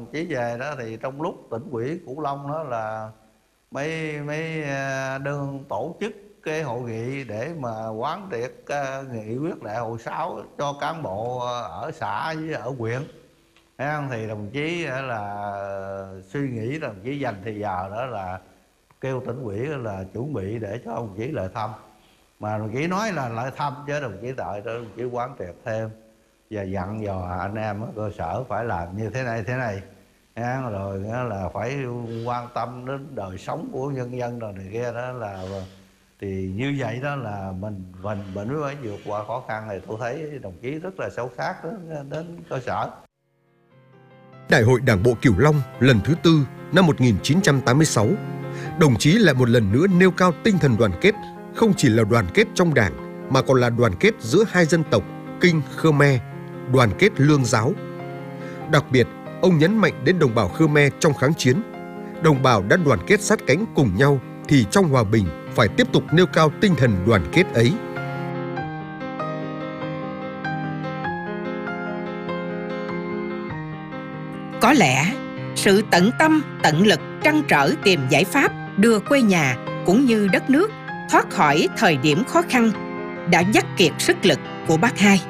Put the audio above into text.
chí về đó thì trong lúc tỉnh ủy Cửu Long đó là mấy đơn tổ chức cái hội nghị để mà quán triệt nghị quyết đại hội 6 cho cán bộ ở xã với ở huyện. Thấy không? Thì đồng chí là suy nghĩ đồng chí dành thì giờ đó là kêu tỉnh ủy là chuẩn bị để cho đồng chí lại thăm, mà đồng chí nói là lại thăm chứ đồng chí đợi đó đồng chí quán triệt thêm và dặn dò anh em ở cơ sở phải làm như thế này rồi là phải quan tâm đến đời sống của nhân dân rồi này kia đó, là thì như vậy đó là mình mới phải vượt qua khó khăn này. Tôi thấy đồng chí rất là sâu sát đến cơ sở. Đại hội Đảng bộ Cửu Long lần thứ 4 năm 1986, đồng chí lại một lần nữa nêu cao tinh thần đoàn kết, không chỉ là đoàn kết trong Đảng mà còn là đoàn kết giữa hai dân tộc Kinh Khmer, đoàn kết lương giáo. Đặc biệt, ông nhấn mạnh đến đồng bào Khmer trong kháng chiến. Đồng bào đã đoàn kết sát cánh cùng nhau thì trong hòa bình phải tiếp tục nêu cao tinh thần đoàn kết ấy. Có lẽ, sự tận tâm, tận lực trăn trở tìm giải pháp đưa quê nhà cũng như đất nước thoát khỏi thời điểm khó khăn đã vắt kiệt sức lực của bác Hai.